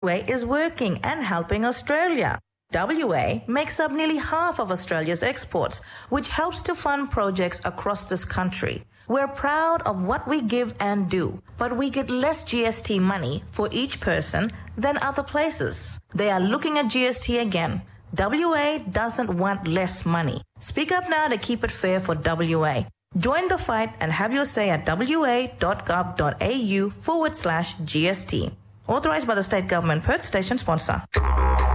WA is working and helping Australia. WA makes up nearly half of Australia's exports, which helps to fund projects across this country. We're proud of what we give and do, but we get less GST money for each person than other places. They are looking at GST again. WA doesn't want less money. Speak up now to keep it fair for WA. Join the fight and have your say at wa.gov.au/GST. Authorised by the State Government, Perth Station Sponsor.